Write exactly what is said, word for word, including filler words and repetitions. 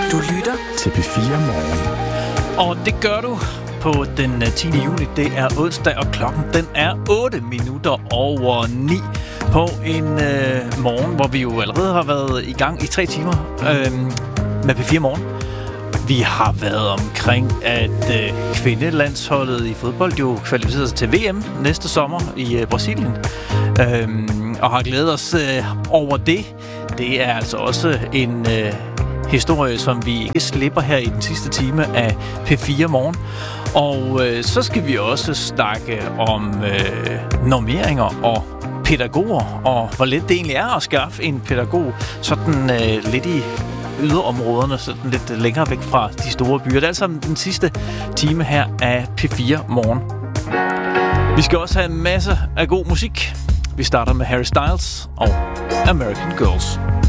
Du lytter til P fire Morgen. Og det gør du på den tiende juli. Det er onsdag, og klokken den er otte minutter over ni på en øh, morgen, hvor vi jo allerede har været i gang i tre timer øh, med P fire Morgen. Vi har været omkring, at øh, kvindelandsholdet i fodbold jo kvalificerer sig til V M næste sommer i øh, Brasilien. Øh, og har glædet os øh, over det. Det er altså også en øh, historie, som vi ikke slipper her i den sidste time af P fire Morgen. Og øh, så skal vi også snakke om øh, normeringer og pædagoger, og hvor let det egentlig er at skaffe en pædagog sådan øh, lidt i yderområderne, sådan lidt længere væk fra de store byer. Det er altså den sidste time her af P fire Morgen. Vi skal også have en masse af god musik. Vi starter med Harry Styles og American Girls.